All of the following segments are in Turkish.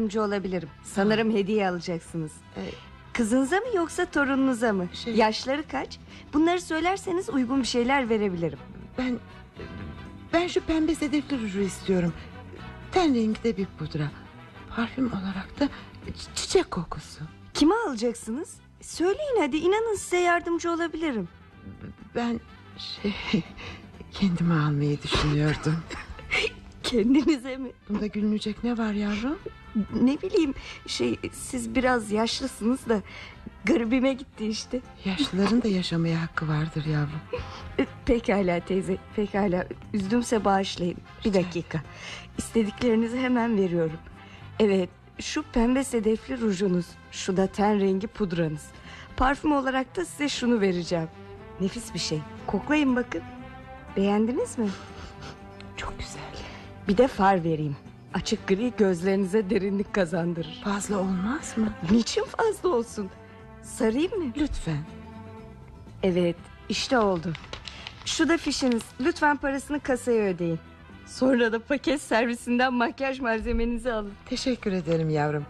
yardımcı olabilirim. Sanırım hediye alacaksınız. Kızınıza mı yoksa torununuza mı? Yaşları kaç? Bunları söylerseniz uygun bir şeyler verebilirim. Ben şu pembe sedefli ruju istiyorum. Ten renginde bir pudra. Parfüm olarak da çiçek kokusu. Kime alacaksınız? Söyleyin hadi, inanın size yardımcı olabilirim. Ben kendime almayı düşünüyordum. Kendinize mi? Bunda gülünecek ne var yavrum? Ne bileyim, siz biraz yaşlısınız da garibime gitti işte. Yaşlıların da yaşamaya hakkı vardır yavrum. Pekala teyze, pekala. Üzdümse bağışlayın. Bir dakika. İstediklerinizi hemen veriyorum. Evet, şu pembe sedefli rujunuz, şu da ten rengi pudranız. Parfüm olarak da size şunu vereceğim. Nefis bir şey. Koklayın bakın. Beğendiniz mi? Çok güzel. Bir de far vereyim. Açık gri gözlerinize derinlik kazandırır. Fazla olmaz mı? Niçin fazla olsun? Sarayım mı? Lütfen. Evet, işte oldu. Şu da fişiniz. Lütfen parasını kasaya ödeyin. Sonra da paket servisinden makyaj malzemenizi alın. Teşekkür ederim yavrum.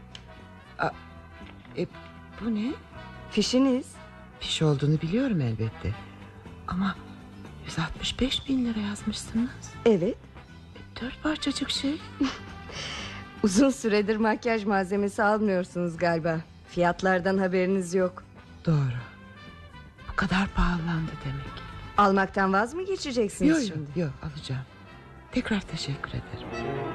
Bu ne? Fişiniz. Fiş olduğunu biliyorum elbette. Ama 165.000 lira yazmışsınız. Evet. 4 parçacık şey. Uzun süredir makyaj malzemesi almıyorsunuz galiba. Fiyatlardan haberiniz yok. Doğru. Bu kadar pahalandı demek. Almaktan vaz mı geçeceksiniz şimdi? Yok alacağım. Tekrar teşekkür ederim.